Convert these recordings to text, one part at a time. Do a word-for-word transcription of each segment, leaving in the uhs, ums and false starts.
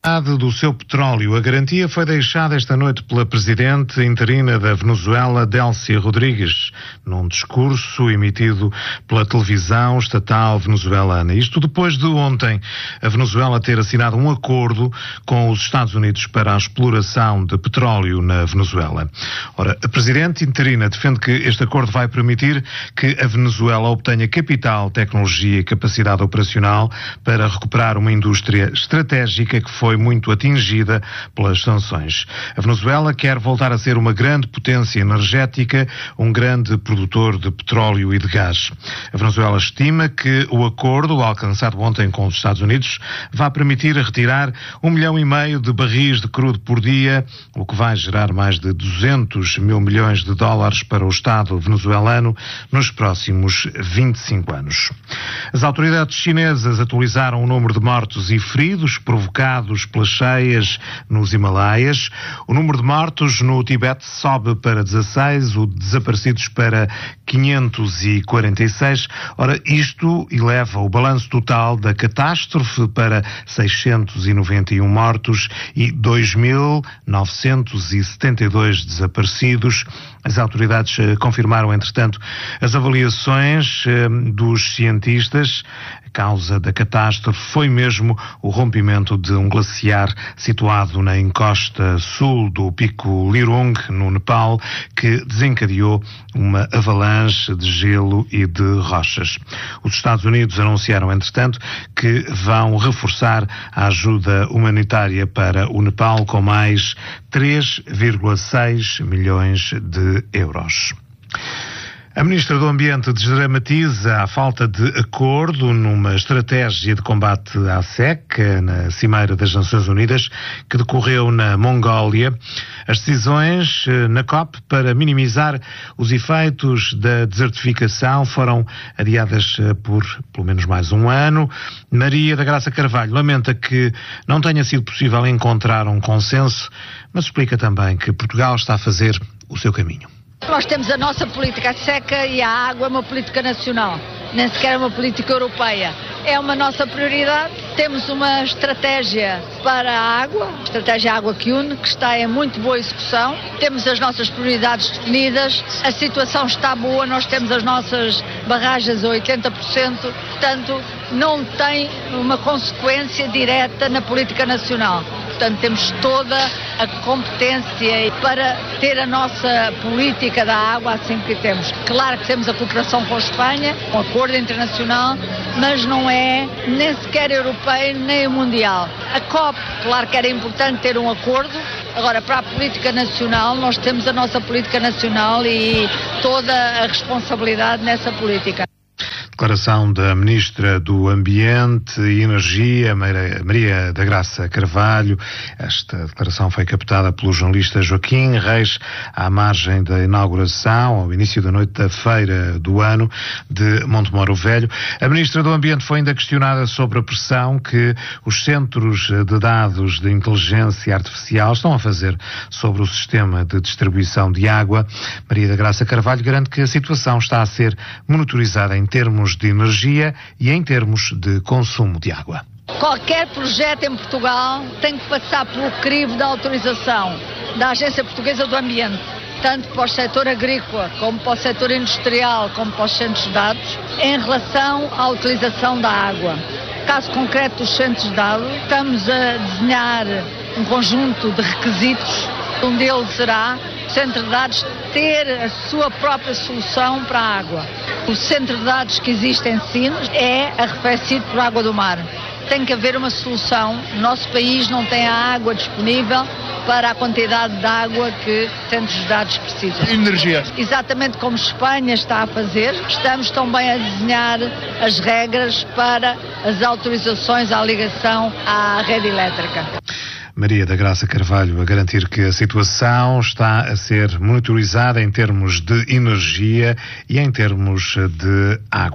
do seu petróleo. A garantia foi deixada esta noite pela presidente interina da Venezuela, Delcy Rodrigues, num discurso emitido pela televisão estatal venezuelana. Isto depois de ontem a Venezuela ter assinado um acordo com os Estados Unidos para a exploração de petróleo na Venezuela. Ora, a presidente interina defende que este acordo vai permitir que a Venezuela obtenha capital, tecnologia e capacidade operacional para recuperar uma indústria estratégica que foi muito atingida pelas sanções. A Venezuela quer voltar a ser uma grande potência energética, um grande produtor de petróleo e de gás. A Venezuela estima que o acordo alcançado ontem com os Estados Unidos vai permitir retirar um milhão e meio de barris de crudo por dia, o que vai gerar mais de duzentos mil milhões de dólares para o Estado venezuelano nos próximos vinte e cinco anos. As autoridades chinesas atualizaram o número de mortos e feridos provocados pelas cheias nos Himalaias. O número de mortos no Tibete sobe para dezasseis, o de desaparecidos para quinhentos e quarenta e seis. Ora, isto eleva o balanço total da catástrofe para seiscentos e noventa e um mortos e dois mil novecentos e setenta e dois desaparecidos. As autoridades confirmaram, entretanto, as avaliações eh, dos cientistas. A causa da catástrofe foi mesmo o rompimento de um glaciar situado na encosta sul do Pico Lirung, no Nepal, que desencadeou uma avalanche de gelo e de rochas. Os Estados Unidos anunciaram, entretanto, que vão reforçar a ajuda humanitária para o Nepal com mais três vírgula seis milhões de euros. A Ministra do Ambiente desdramatiza a falta de acordo numa estratégia de combate à seca na Cimeira das Nações Unidas que decorreu na Mongólia. As decisões na COP para minimizar os efeitos da desertificação foram adiadas por pelo menos mais um ano. Maria da Graça Carvalho lamenta que não tenha sido possível encontrar um consenso, mas explica também que Portugal está a fazer o seu caminho. Nós temos a nossa política seca e a água é uma política nacional, nem sequer é uma política europeia. É uma nossa prioridade. Temos uma estratégia para a água, estratégia Água que Une, que está em muito boa execução. Temos as nossas prioridades definidas, a situação está boa, nós temos as nossas barragens a oitenta por cento, portanto não tem uma consequência direta na política nacional. Portanto, temos toda a competência para ter a nossa política da água assim que temos. Claro que temos a cooperação com a Espanha, um acordo internacional, mas não é nem sequer europeu nem mundial. A COP, claro que era importante ter um acordo. Agora, para a política nacional, nós temos a nossa política nacional e toda a responsabilidade nessa política. Declaração da Ministra do Ambiente e Energia, Maria da Graça Carvalho. Esta declaração foi captada pelo jornalista Joaquim Reis à margem da inauguração, ao início da noite da feira do ano de Montemoro Velho. A Ministra do Ambiente foi ainda questionada sobre a pressão que os centros de dados de inteligência artificial estão a fazer sobre o sistema de distribuição de água. Maria da Graça Carvalho garante que a situação está a ser monitorizada em termos de energia e em termos de consumo de água. Qualquer projeto em Portugal tem que passar pelo crivo da autorização da Agência Portuguesa do Ambiente, tanto para o setor agrícola, como para o setor industrial, como para os centros de dados, em relação à utilização da água. Caso concreto dos centros de dados, estamos a desenhar um conjunto de requisitos. Um deles será o centro de dados ter a sua própria solução para a água. O centro de dados que existe em Sines é arrefecido por água do mar. Tem que haver uma solução. O nosso país não tem a água disponível para a quantidade de água que centros de dados precisam. Energia. Exatamente como Espanha está a fazer. Estamos também a desenhar as regras para as autorizações à ligação à rede elétrica. Maria da Graça Carvalho a garantir que a situação está a ser monitorizada em termos de energia e em termos de água.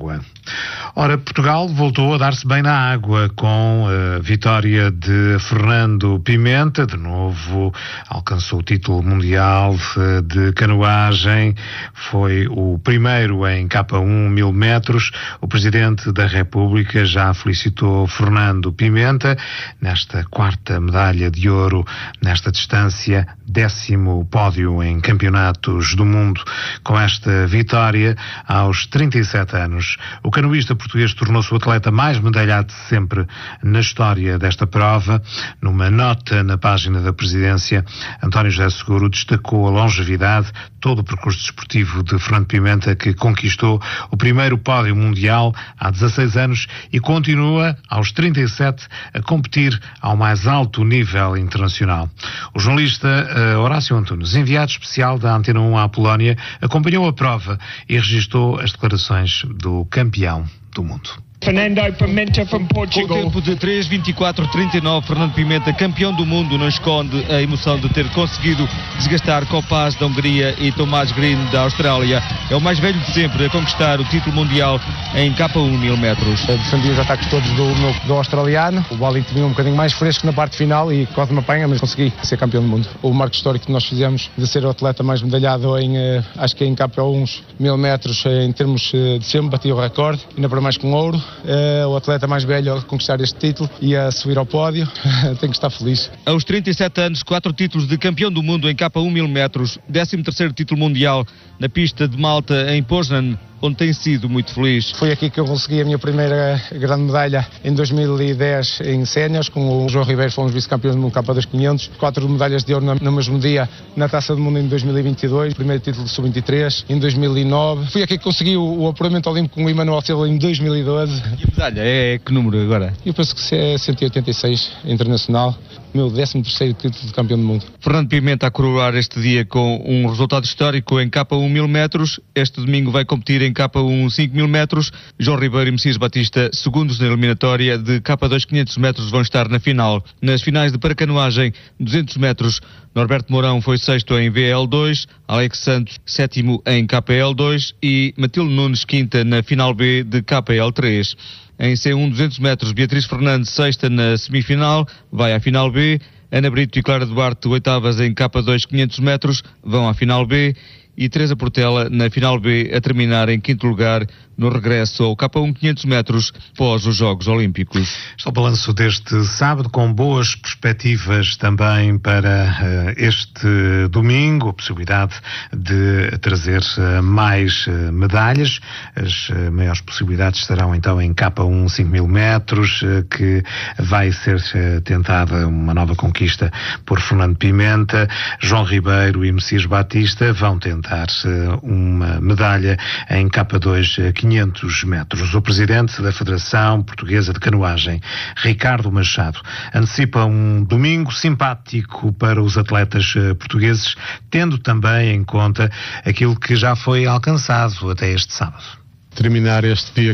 Ora, Portugal voltou a dar-se bem na água com a vitória de Fernando Pimenta, de novo alcançou o título mundial de canoagem, foi o primeiro em K um mil metros. O Presidente da República já felicitou Fernando Pimenta nesta quarta medalha de ouro nesta distância, décimo pódio em campeonatos do mundo. Com esta vitória, aos trinta e sete anos, o canoísta português tornou-se o atleta mais medalhado de sempre na história desta prova. Numa nota na página da Presidência, António José Seguro destacou a longevidade, todo o percurso desportivo de Fernando Pimenta, que conquistou o primeiro pódio mundial há dezasseis anos e continua, aos trinta e sete, a competir ao mais alto nível internacional. O jornalista uh, Horácio Antunes, enviado especial da Antena um à Polónia, acompanhou a prova e registou as declarações do campeão do mundo. Fernando Pimenta from Portugal. Com o tempo de três vinte e quatro trinta e nove, Fernando Pimenta, campeão do mundo, não esconde a emoção de ter conseguido desgastar Copaz da Hungria e Tomás Green da Austrália. É o mais velho de sempre a conquistar o título mundial em K um mil metros. Defendi os ataques todos do, do, do australiano. O Bali tinha um bocadinho mais fresco na parte final e quase me apanha, mas consegui ser campeão do mundo. O marco histórico que nós fizemos de ser o atleta mais medalhado em, acho que em K um mil metros, em termos de sempre, bati o recorde, ainda para mais com ouro. Uh, o atleta mais velho a conquistar este título e a subir ao pódio. Tenho que estar feliz. Aos trinta e sete anos, quatro títulos de campeão do mundo em K um mil metros, décimo terceiro título mundial na pista de Malta em Poznan, onde tem sido muito feliz. Foi aqui que eu consegui a minha primeira grande medalha em dois mil e dez em séniores, com o João Ribeiro, fomos vice-campeões do mundo K dois quinhentos, quatro medalhas de ouro no mesmo dia na Taça do Mundo em dois mil e vinte e dois, primeiro título de sub vinte e três em dois mil e nove. Fui aqui que consegui o, o apuramento olímpico com o Emanuel Silva em dois mil e doze. E a medalha é que número agora? Eu penso que é cento e oitenta e seis internacional. Meu décimo terceiro título de campeão do mundo. Fernando Pimenta a coroar este dia com um resultado histórico em K um mil metros. Este domingo vai competir em K um cinco mil metros. João Ribeiro e Messias Batista, segundos na eliminatória de K dois quinhentos metros, vão estar na final. Nas finais de paracanoagem, duzentos metros, Norberto Mourão foi sexto em V L dois, Alex Santos sétimo em K L dois e Matilde Nunes quinta na final B de K L três. Em C um duzentos metros, Beatriz Fernandes sexta na semifinal, vai à final B. Ana Brito e Clara Duarte oitavas em K dois quinhentos metros, vão à final B. E Teresa Portela na final B a terminar em quinto lugar no regresso ao K um quinhentos metros pós os Jogos Olímpicos. Está o balanço deste sábado com boas perspectivas também para uh, este domingo, a possibilidade de trazer uh, mais uh, medalhas. As uh, maiores possibilidades estarão então em K um cinco mil metros, uh, que vai ser uh, tentada uma nova conquista por Fernando Pimenta. João Ribeiro e Messias Batista vão tentar uma medalha em K dois quinhentos metros. O presidente da Federação Portuguesa de Canoagem, Ricardo Machado, antecipa um domingo simpático para os atletas portugueses, tendo também em conta aquilo que já foi alcançado até este sábado. Terminar este dia